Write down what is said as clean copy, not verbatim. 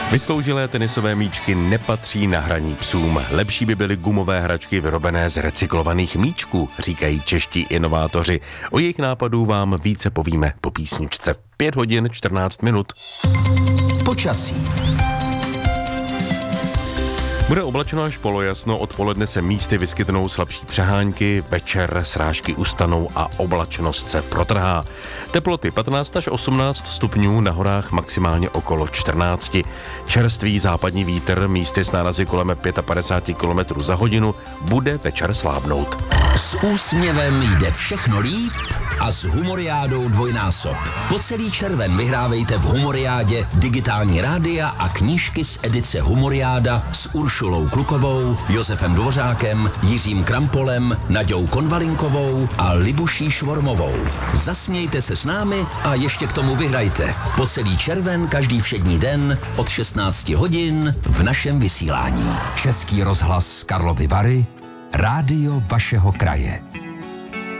Vysloužilé tenisové míčky nepatří na hraní psům. Lepší by byly gumové hračky vyrobené z recyklovaných míčků, říkají čeští inovátoři. O jejich nápadů vám více povíme po písničce. 5 hodin 14 minut. Počasí. Bude oblačno až polojasno, odpoledne se místy vyskytnou slabší přehánky, večer srážky ustanou a oblačnost se protrhá. Teploty 15 až 18 stupňů, na horách maximálně okolo 14. Čerstvý západní vítr, místy s nárazy kolem 55 km za hodinu, bude večer slábnout. S úsměvem jde všechno líp a s Humoriádou dvojnásob. Po celý červen vyhrávejte v Humoriádě digitální rádia a knížky z edice Humoriáda s Uršulou Klukovou, Josefem Dvořákem, Jiřím Krampolem, Naďou Konvalinkovou a Libuší Švormovou. Zasmějte se s námi a ještě k tomu vyhrajte. Po celý červen každý všední den od 16 hodin v našem vysílání. Český rozhlas Karlovy Vary, rádio vašeho kraje.